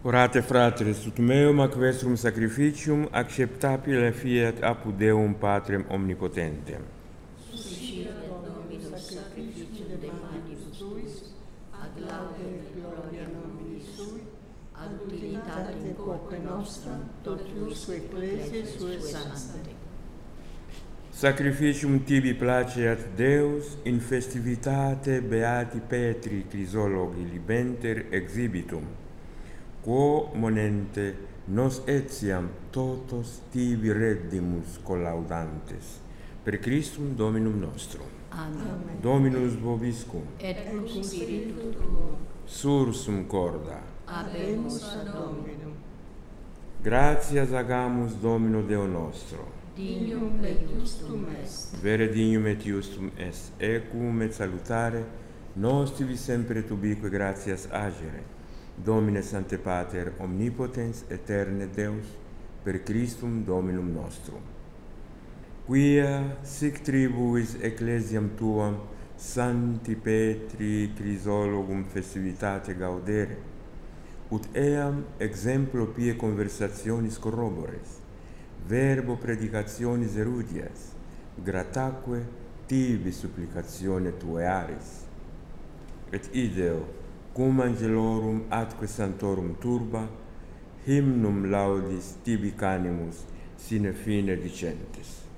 Orate fratres, ut meum ac vestrum sacrificium acceptabile fiat apud Deum Patrem omnipotentem. Suscita Dominus sacrificium de manibus tuis, ad laudem et gloria nominis sui, ad utilitatem quoque nostram, totiusque ecclesiae sue sancte. Sacrificium tibi placeat Deus in festivitate beati Petri Crisologi libenter exhibitum, quo monente nos etiam totos tibi reddimus collaudantes, per Christum Dominum nostrum. Amen. Dominus vobiscum, Et cum spiritu tuo, sursum corda. habemus ad Dominum, Gratias agamus Domino Deo nostro. dignum et justum est. Vere dignum et justum est, equum et salutare, nos tibi sempre tubique gratias agere. Domine Sancte Pater, omnipotens, eterne Deus, per Christum Dominum nostrum. Quia sic tribuis ecclesiam tuam, Sancti Petri Crisologum festivitate gaudere, ut eam exemplo pie conversationis corrobores, verbo predicationis erudias, grataque tibi supplicatione tuae aris. Et ideo, cum angelorum atque santorum turba, hymnum laudis tibi canimus sine fine dicentes.